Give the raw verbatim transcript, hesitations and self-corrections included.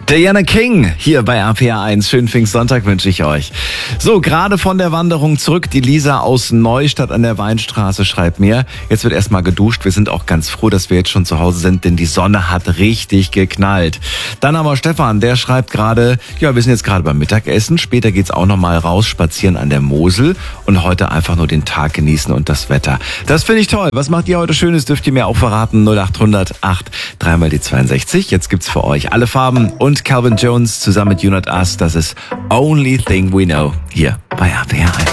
Diana King hier bei R P R eins. Schönen Pfingstsonntag wünsche ich euch. So, gerade von der Wanderung zurück. Die Lisa aus Neustadt an der Weinstraße schreibt mir, jetzt wird erstmal geduscht. Wir sind auch ganz froh, dass wir jetzt schon zu Hause sind, denn die Sonne hat richtig geknallt. Dann haben wir Stefan, der schreibt gerade, ja, wir sind jetzt gerade beim Mittagessen. Später geht's auch nochmal raus, spazieren an der Mosel und heute einfach nur den Tag genießen und das Wetter. Das finde ich toll. Was macht ihr heute Schönes? Dürft ihr mir auch verraten. null acht hundert acht dreimal die zweiundsechzig. Jetzt gibt's für euch alle Farben und Calvin Jones zusammen mit You Not Us. Das ist Only Thing We Know hier bei R P R eins.